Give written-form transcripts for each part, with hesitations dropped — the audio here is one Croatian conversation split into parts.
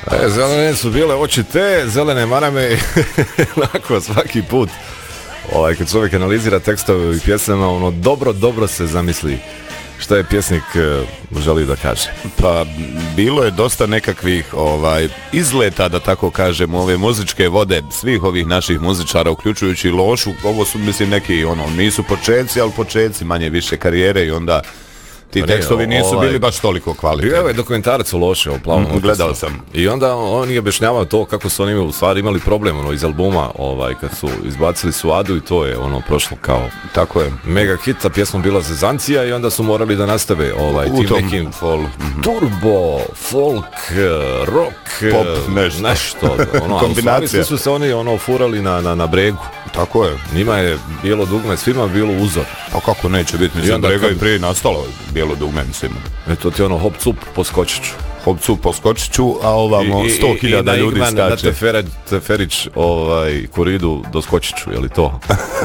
Zelene su bile oči te, zelene marame, onako svaki put. Kad čovjek analizira tekstove i pjesama, ono dobro se zamisli šta je pjesnik želi da kaže. Pa bilo je dosta nekakvih izleta, da tako kažem, ove muzičke vode svih ovih naših muzičara, uključujući Lošu. Ovo su, mislim, neki nisu početci, ali početci manje više karijere i onda ti tekstovi nisu bili baš toliko kvalitetni. Evo je dokumentarac o Loši, o Plavom Otoku. Gledao sam. I onda on je objašnjavao to kako su oni u stvari imali problem iz albuma, kad su izbacili Suadu i to je prošlo kao tako je mega hit, a pjesma bila Zezancija i onda su morali da nastave tim nekim turbo, folk, rock, pop, nešto. Kombinacija. Svi su se oni furali na bregu. Tako je. Njima je Bijelo dugme svima bilo uzor. Pa kako neće biti, mislim, brega i prije nastalo Bijelo dugme, mislim. To ti hop cup po skočiću. Hop cup po skočiću, a ovamo 100.000 ljudi skače. I da Teferić koridu do skočiću, je li to?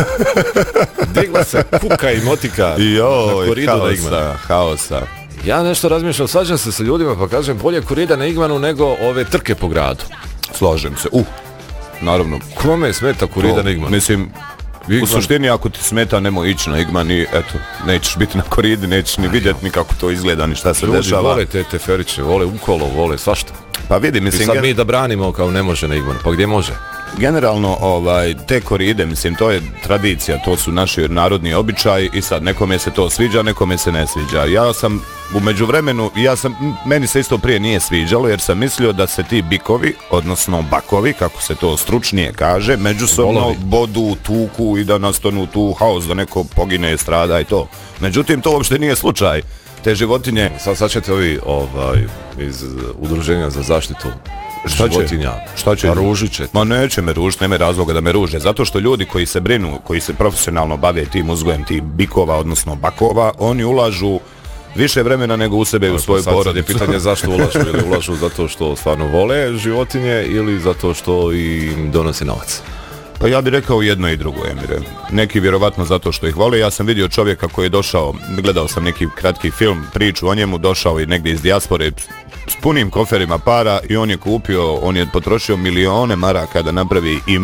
Digla se kuka i motika na koridu na Igmanu. Haosa. Ja nešto razmišljam, svađam se sa ljudima pa kažem bolje korida na Igmanu nego ove trke po gradu. Slažem se. Naravno. Kome smeta korida na Igmanu? Mislim, u suštini ako ti smeta nemoj ići na Igman i eto, nećeš biti na koridi, nećeš ni vidjeti ni kako to izgleda, ni šta se dešava. Ljudi vole te Teferiće, vole ukolo, vole svašta. Pa vidi, mislim... I sad mi da branimo kao ne može na Igmanu, pa gdje može? Generalno, te koride, mislim, to je tradicija, to su naši narodni običaji i sad nekome se to sviđa, nekome se ne sviđa. Ja sam u međuvremenu, meni se isto prije nije sviđalo jer sam mislio da se ti bikovi, odnosno bakovi, kako se to stručnije kaže, međusobno bodu, tuku i da nastanu tu haos, da neko pogine, strada i to. Međutim, to uopšte nije slučaj. Te životinje... Sad ćete ovi iz Udruženja za zaštitu životinja. Šta će? Pa ružit će. Ma neće me ružiti, nema razloga da me ruže. Zato što ljudi koji se brinu, koji se profesionalno bave tim uzgojem tih bikova, odnosno bakova, oni ulažu više vremena nego u sebe i u svoju porodicu. Sad je pitanje zašto ulažu, ili ulažu zato što stvarno vole životinje ili zato što im donosi novac. Pa ja bih rekao jedno i drugo, Emire. Neki vjerovatno zato što ih vole. Ja sam vidio čovjeka koji je došao, gledao sam neki kratki film, priču o njemu, došao i negdje iz dijaspore s punim koferima para i on je potrošio milione maraka da napravi i